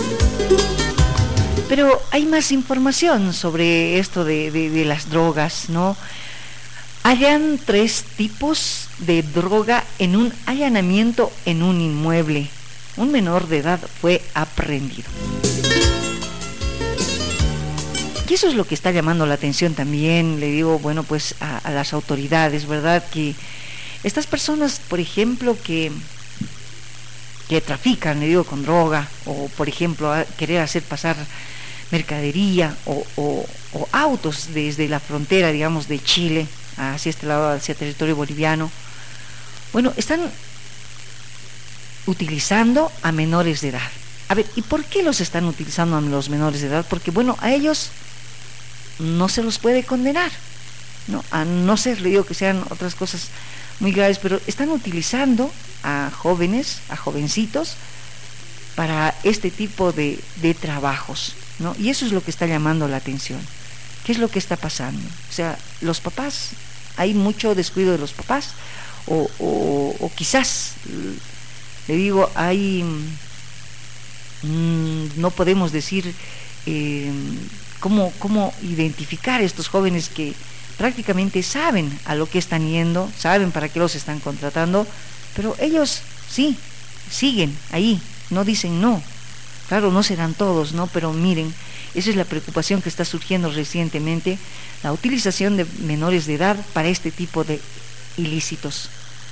Pero hay más información sobre esto de las drogas, ¿no? Hallan 3 tipos de droga en un allanamiento en un inmueble. Un menor de edad fue aprehendido. Y eso es lo que está llamando la atención también, le digo, bueno, pues a las autoridades, ¿verdad? Que estas personas, por ejemplo, que trafican, le digo, con droga, o por ejemplo, querer hacer pasar mercadería o autos desde la frontera, digamos, de Chile hacia este lado, hacia territorio boliviano, bueno, están utilizando a menores de edad. A ver, ¿y por qué los están utilizando a los menores de edad? Porque, bueno, a ellos no se los puede condenar, ¿no? A no ser, le digo, que sean otras cosas muy graves, pero están utilizando a jóvenes, a jovencitos, para este tipo de trabajos, ¿no? Y eso es lo que está llamando la atención. ¿Qué es lo que está pasando? O sea, los papás, hay mucho descuido de los papás, o quizás, le digo, hay, no podemos decir cómo identificar a estos jóvenes que prácticamente saben a lo que están yendo, saben para qué los están contratando, pero ellos sí, siguen ahí, no dicen no. Claro, no serán todos, ¿no? Pero miren, esa es la preocupación que está surgiendo recientemente, la utilización de menores de edad para este tipo de ilícitos.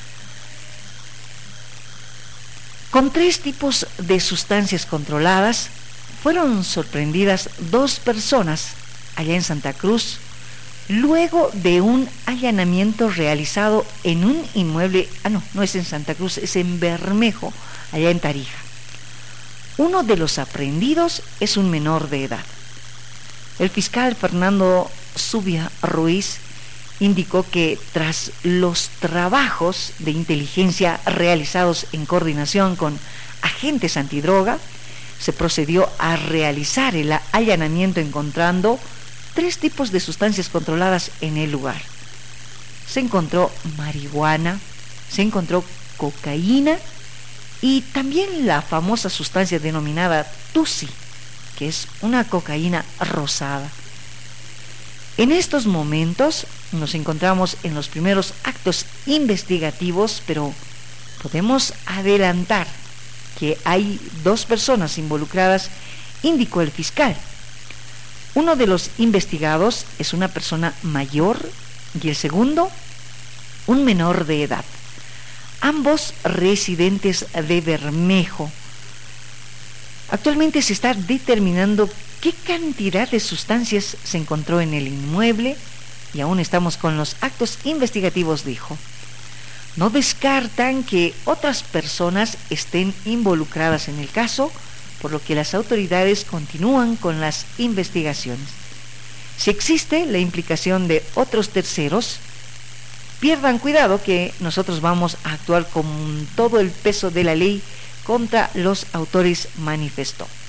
Con 3 tipos de sustancias controladas, fueron sorprendidas 2 personas allá en Santa Cruz, luego de un allanamiento realizado en un inmueble, no es en Santa Cruz, es en Bermejo, allá en Tarija. Uno de los aprehendidos es un menor de edad. El fiscal Fernando Zubia Ruiz indicó que tras los trabajos de inteligencia realizados en coordinación con agentes antidroga, se procedió a realizar el allanamiento encontrando 3 tipos de sustancias controladas en el lugar. Se encontró marihuana, se encontró cocaína y también la famosa sustancia denominada Tusi, que es una cocaína rosada. En estos momentos nos encontramos en los primeros actos investigativos, pero podemos adelantar que hay 2 personas involucradas, indicó el fiscal. Uno de los investigados es una persona mayor y el segundo, un menor de edad. Ambos residentes de Bermejo. Actualmente se está determinando qué cantidad de sustancias se encontró en el inmueble y aún estamos con los actos investigativos, dijo. No descartan que otras personas estén involucradas en el caso, por lo que las autoridades continúan con las investigaciones. Si existe la implicación de otros terceros, pierdan cuidado que nosotros vamos a actuar con todo el peso de la ley contra los autores, manifestó.